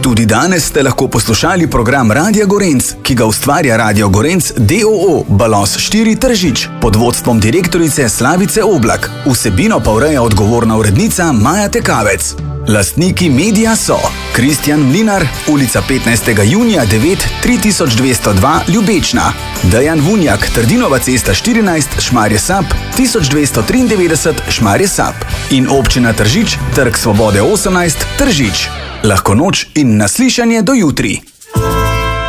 Tudi danes ste lahko poslušali program Radia Gorenc, ki ga ustvarja Radio Gorenc d.o.o. Balos 4 Tržič pod vodstvom direktorice Slavice Oblak. Vsebino pa ureja odgovorna urednica Maja Tekavec. Lastniki medija so Kristjan Mlinar, ulica 15. junija 9, 3202 Ljubečna, Dejan Vunjak, Trdinova cesta 14, Šmarje Sap, 1293 Šmarje Sap in občina Tržič, Trg Svobode 18, Tržič. Lahko noč in naslišanje do jutri.